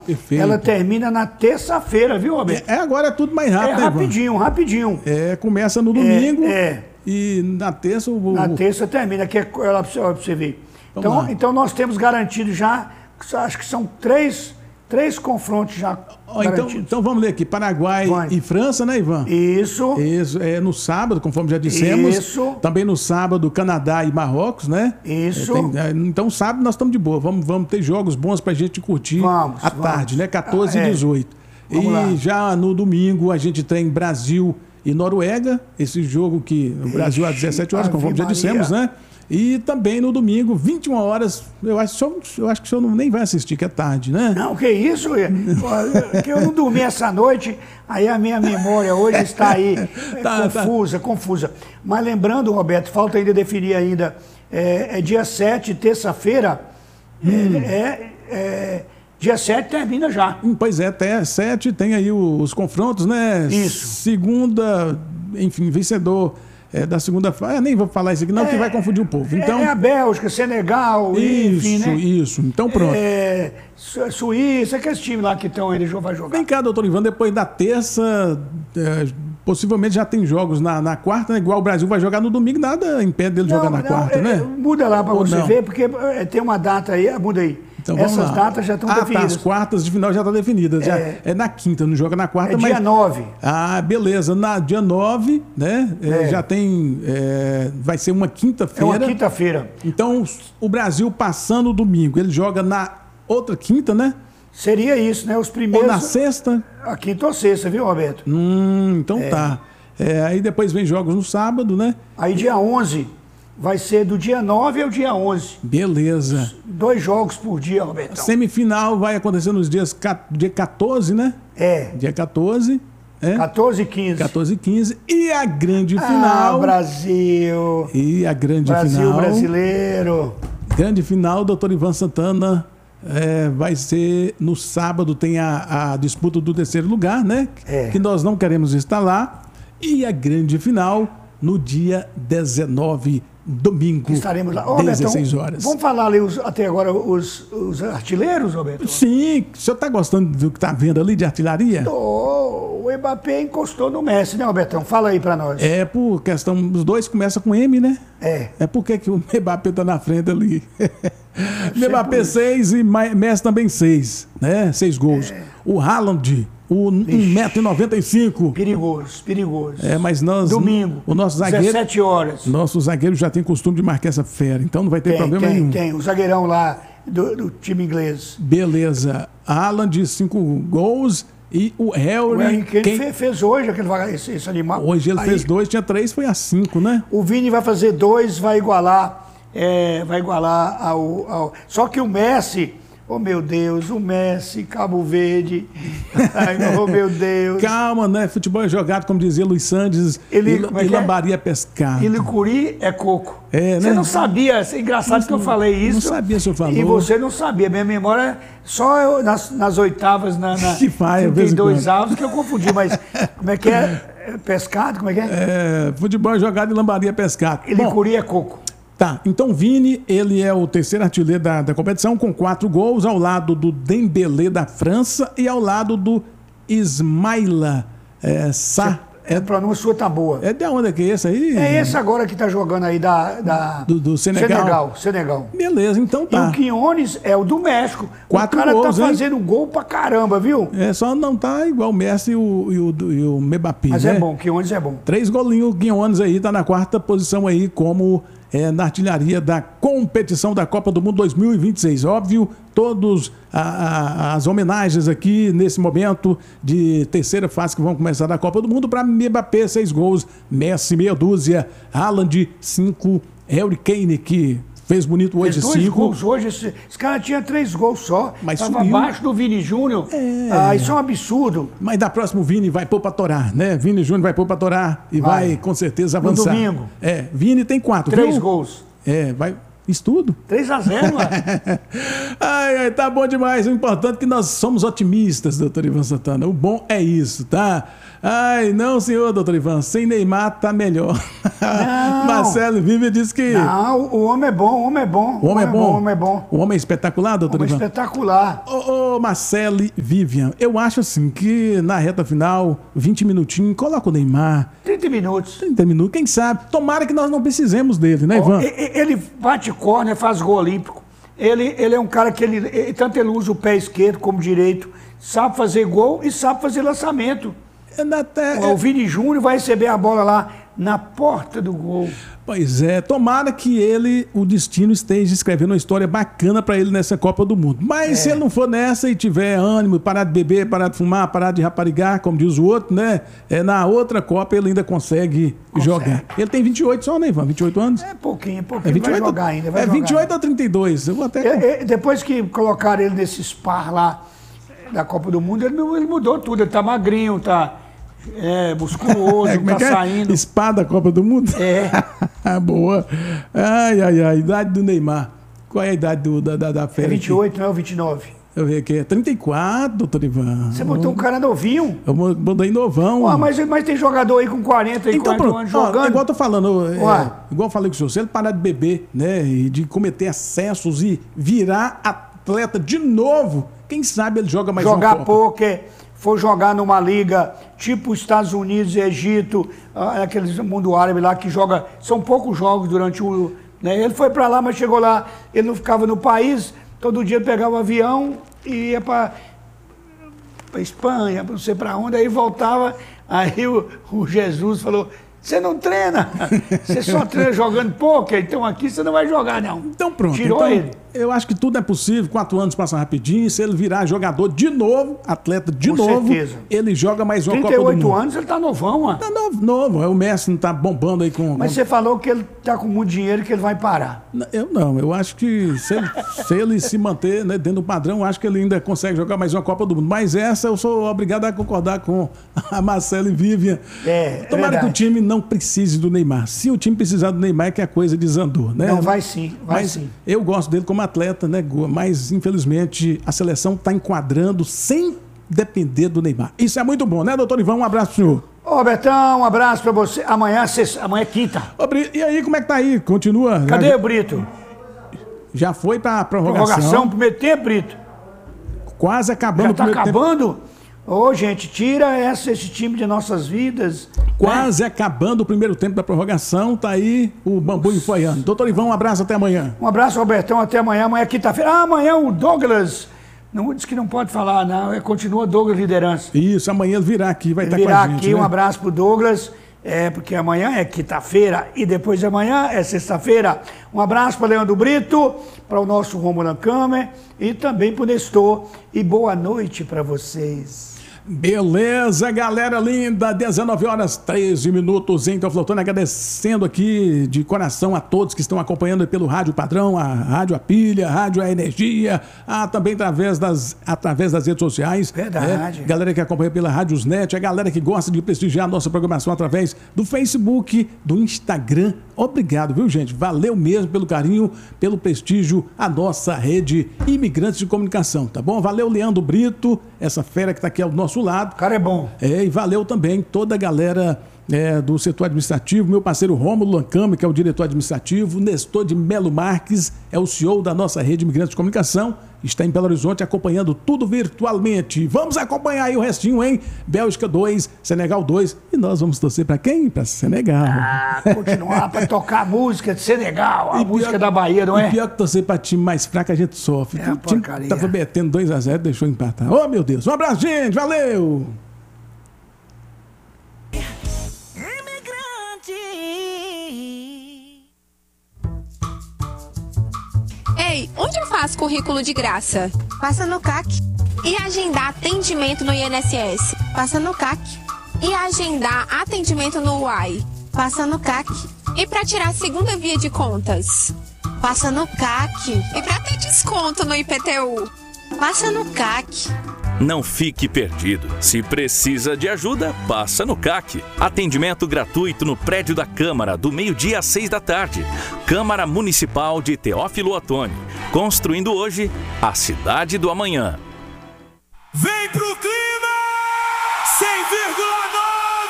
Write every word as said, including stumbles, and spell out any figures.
Perfeito. Ela termina na terça-feira, viu, Roberto? É, agora é tudo mais rápido, É né, Ivan? rapidinho, rapidinho. É, começa no domingo É, é. e na terça... O, Na terça termina, que é ela para você ver. Vamos Então, lá. então nós temos garantido já, acho que são três, três confrontos já Ó, então, garantidos. então vamos ler aqui, Paraguai Vai. e França, né, Ivan? Isso, Isso, é no sábado, conforme já dissemos. Isso. Também no sábado, Canadá e Marrocos, né? Isso. É, tem- é, então, sábado nós estamos de boa. Vamos, vamos ter jogos bons pra gente curtir Vamos, à vamos. tarde, né? quatorze Ah, é. e dezoito. Vamos E lá. já no domingo a gente tem Brasil e Noruega. Esse jogo que o Brasil às Ixi, dezessete horas, Ave conforme já Maria. dissemos, né? E também no domingo, vinte e uma horas. Eu acho, que o senhor- eu acho que o senhor não, nem vai assistir, que é tarde, né? não, que isso? Olha, que eu não dormi essa noite, aí a minha memória hoje está aí é, Tá, confusa, confusa. Mas lembrando, Roberto, falta ainda definir ainda, é, é dia sete, terça-feira, Hum. é, é, é, dia sete termina já. Hum, Pois é, até sete tem aí o- os confrontos, né? Isso. Segunda, enfim, vencedor é, da segunda fase. Nem vou falar isso aqui, não, que vai confundir o povo. Então, É, é a Bélgica, Senegal, enfim, isso, né? isso. Então, pronto. É, Su- Suíça, aqueles times lá que estão, ele vai jogar. Vem cá, doutor Ivan, depois da terça, é, possivelmente já tem jogos na, na quarta, né? Igual o Brasil vai jogar no domingo, nada impede dele jogar na quarta, é, né? Muda lá para Ou você não? ver, porque é, tem uma data aí, muda aí. Então, vamos Essas lá. datas já estão ah, definidas. Tá, as quartas de final já estão definidas. Já, É. é na quinta, não joga na quarta, É mas... dia nove. Ah, beleza. Na dia nove, né? é, É. Já tem. é, vai ser uma É quinta-feira. uma quinta-feira. Então, o Brasil passando o domingo, ele joga na outra quinta, né? Seria isso, né? Os Ou primeiros. na sexta? A quinta ou sexta, viu, Roberto? Hum, então tá. É, aí depois vem jogos no sábado, né? Aí dia onze vai ser do dia nove ao dia onze. Beleza. Dois jogos por dia, Roberto. Semifinal vai acontecer nos dias ca- dia quatorze, né? É, Dia quatorze. É? quatorze e quinze. quatorze e quinze. E a grande Ah, final. Brasil. E a grande Brasil final. brasileiro. Grande final, doutor Ivan Santana. é, vai ser no sábado, tem a, a disputa do terceiro lugar, né? É. Que nós não queremos estar lá. E a grande final no dia dezenove, domingo, Estaremos lá. Ô, Roberto, dezesseis horas. Vamos falar ali os- até agora os, os artilheiros, Roberto? Sim, o senhor está gostando do que está vendo ali de artilharia? Ô, o Mbappé encostou no Messi, né, Robertão? Fala aí pra nós. É por questão, os dois começam com M, né? É. É porque que o Mbappé tá na frente ali. ser Mbappé por isso. seis e Ma- Messi também seis, né? Seis gols. O Haaland, o um metro e noventa e cinco. Perigoso, perigoso. É, mas nós... Domingo, O nosso zagueiro... dezessete horas. Nosso zagueiro já tem costume de marcar essa fera, então não vai ter Tem, problema tem, nenhum. tem. O zagueirão lá do, do time inglês. Beleza. Haaland, cinco gols. E o O Harry... Henry Kane quem- fe- fez hoje aquele, vaga- esse, esse animal. Hoje ele Aí, fez dois, tinha três, foi a cinco, né? O Vini vai fazer dois, vai igualar. é, vai igualar ao, ao. Só que o Messi. Oh, meu Deus, o Messi, Cabo Verde. Ai, oh, meu Deus. Calma, né? Futebol é jogado, como dizia Luiz Sandes, Ele- e, como é e que é? lambaria pescado. E licuri é coco. É, Você né? não sabia, é engraçado que eu falei isso. Não sabia se eu falou. E você não sabia. Minha memória, só eu, nas, nas oitavas, na, na Que vai, de vez trinta e em dois quando. avos, que eu confundi. Mas como é que é? É pescado? Como é que é? É, futebol é jogado e lambaria pescado. E Bom, licuri é coco. tá. Então, Vini, ele é o terceiro artilheiro da, da competição, com quatro gols, ao lado do Dembélé da França e ao lado do Ismaila é, Sarr. É, a pronúncia sua tá boa. É de onde é que é esse aí? É esse agora que tá jogando aí da... da... Do- do Senegal. Senegal, Senegal. Beleza, então E tá. o Quinones é o do México. Quatro o cara gols, tá hein? fazendo gol pra caramba, viu? É, só não tá igual o Messi e o, e o, e o Mbappé, Mas né? é bom, o Quinones é bom. Três golinhos, o Guiones aí tá na quarta posição aí como é, na artilharia da competição da Copa do Mundo dois mil e vinte e seis. Óbvio, todas as homenagens aqui nesse momento de terceira fase que vão começar da Copa do Mundo para Mbappé, seis gols, Messi, meia dúzia, Haaland, cinco, Harry Kane, que fez bonito hoje, Fez dois cinco. gols hoje. Esse, esse cara tinha três gols só. Mas Tava subiu. abaixo do Vini Júnior. Ah, isso é um absurdo. Mas da próxima o Vini vai pôr pra torar, né? Vini Júnior vai pôr pra torar e vai, Vai. com certeza No avançar. domingo. É, Vini tem quatro, Três viu? gols. É, vai, Estudo. três a zero, mano. Ai, ai, tá bom demais. O importante é que nós somos otimistas, doutor Ivan Santana. O bom é isso, tá? Ai, não, senhor, doutor Ivan. Sem Neymar tá melhor. Marcelo Vivian disse que... Não, o homem é bom, o homem é bom. O homem é bom? O homem é bom. O homem é espetacular, doutor Ivan? O Ivan? homem é espetacular. Ô, ô, Marcelo Vivian, eu acho assim que na reta final, vinte minutinhos, coloca o Neymar. trinta minutos. trinta minutos, quem sabe? Tomara que nós não precisemos dele, né, Ivan? Ele bate córner, faz gol olímpico. Ele, ele é um cara que, ele, ele, tanto ele usa o pé esquerdo como direito, sabe fazer gol e sabe fazer lançamento. Até... O Vini Júnior vai receber a bola lá na porta do gol. Pois é, tomara que ele, o destino esteja escrevendo uma história bacana para ele nessa Copa do Mundo. Mas é. se ele não for nessa e tiver ânimo, parar de beber, parar de fumar, parar de raparigar, como diz o outro, né? É, na outra Copa ele ainda consegue, consegue. jogar. Ele tem vinte e oito só, né, Ivan? vinte e oito anos? É pouquinho, pouquinho. É vinte e oito, vai jogar ainda. Vai é jogar vinte e oito ainda. ou trinta e dois? Eu vou até... é, é, depois que colocaram ele nesse spar lá da Copa do Mundo, ele, ele mudou tudo. Ele tá magrinho, tá... É, musculoso, é, tá é saindo. Espada Copa do Mundo? É. Boa. Ai, ai, ai. Idade do Neymar. Qual é a idade do, da, da, da fera? É vinte e oito, aqui? Não é o vinte e nove? Eu vi aqui. É trinta e quatro, doutor Ivan. Você botou um cara novinho? Eu botei novão. Ué, mas, mas tem jogador aí com quarenta e então, quarenta anos jogando. Ó, igual eu tô falando, é, igual eu falei com o senhor, se ele parar de beber, né, e de cometer excessos e virar atleta de novo, quem sabe ele joga mais Jogar uma Copa. pôquer, for jogar numa liga tipo Estados Unidos e Egito, aqueles mundo árabe lá que joga, são poucos jogos durante o... Né? Ele foi para lá, mas chegou lá, ele não ficava no país, todo dia pegava o avião e ia para Espanha, não sei para onde, aí voltava, aí o, o Jesus falou... Você não treina, você só treina jogando pôquer, então aqui você não vai jogar, não. Então pronto. Tirou então, ele. Eu acho que tudo é possível, quatro anos passam rapidinho, se ele virar jogador de novo, atleta de Com novo, certeza. ele joga mais uma trinta e oito Copa do Mundo. anos, ele tá novão, mano. Tá novo, novo, o Messi não tá bombando aí com... Mas com... você falou que ele tá com muito dinheiro e que ele vai parar. Eu não, eu acho que se ele se, ele se manter, né, dentro do padrão, eu acho que ele ainda consegue jogar mais uma Copa do Mundo. Mas essa eu sou obrigado a concordar com a Marcelo e Vivian. É, Tomara verdade. que o time não precise do Neymar. Se o time precisar do Neymar é que a coisa desandou, né? Não, vai sim, vai mas sim. Eu gosto dele como atleta, né, mas infelizmente a seleção está enquadrando sem depender do Neymar. Isso é muito bom, né, doutor Ivan? Um abraço pro senhor. Ô, Betão, um abraço pra você. Amanhã, sexta, amanhã é quinta. Ô, Brito, e aí, como é que tá aí? Continua? Cadê já, o Brito? Já foi pra prorrogação. Prorrogação, primeiro tempo, Brito. Quase acabando Já tá o primeiro acabando? tempo. Ô, gente, tira essa, esse time de nossas vidas. Quase né? acabando o primeiro tempo da prorrogação. Tá aí o bambu enfoiando. Doutor Ivan, um abraço, até amanhã. Um abraço, Robertão, até amanhã. Amanhã é quinta-feira. Ah, amanhã o Douglas... Não diz que não pode falar, não. É, continua Douglas liderança. Isso, amanhã ele virá aqui, vai ele estar com a gente. Virá aqui, né? um abraço pro Douglas. É, porque amanhã é quinta-feira e depois de amanhã é sexta-feira. Um abraço para Leandro Brito, para o nosso Romulo Câmara e também para o Nestor. E boa noite para vocês. Beleza, galera linda, dezenove horas, treze minutos em Teoflotone, agradecendo aqui de coração a todos que estão acompanhando pelo Rádio Padrão, a Rádio A Pilha, a Rádio A Energia, a, também através das, através das redes sociais. Verdade. É, galera que acompanha pela Rádiosnet, a galera que gosta de prestigiar a nossa programação através do Facebook, do Instagram. Obrigado, viu, gente? Valeu mesmo pelo carinho, pelo prestígio, a nossa rede Imigrantes de Comunicação, tá bom? Valeu, Leandro Brito, essa fera que está aqui ao nosso lado. O cara é bom. É, e valeu também toda a galera é, do setor administrativo, meu parceiro Rômulo Lancama, que é o diretor administrativo, Nestor de Melo Marques, é o C E O da nossa rede Imigrantes de Comunicação, está em Belo Horizonte acompanhando tudo virtualmente. Vamos acompanhar aí o restinho, hein? Bélgica dois, Senegal dois, e nós vamos torcer para quem? Para Senegal. Ah, continuar para tocar a música de Senegal, a E música pior, da Bahia, não é? E pior que torcer para time mais fraco, a gente sofre. É o time porcaria. tava metendo dois a zero, deixou empatar. Oh, meu Deus. Um abraço, gente. Valeu! Ei, onde eu faço currículo de graça? Passa no C A C. E agendar atendimento no I N S S? Passa no C A C. E agendar atendimento no U A I? Passa no C A C. E para tirar a segunda via de contas? Passa no C A C. E para ter desconto no I P T U? Passa no C A C. Não fique perdido. Se precisa de ajuda, passa no C A C. Atendimento gratuito no prédio da Câmara, do meio-dia às seis da tarde. Câmara Municipal de Teófilo Otoni. Construindo hoje a cidade do amanhã. Vem pro clima!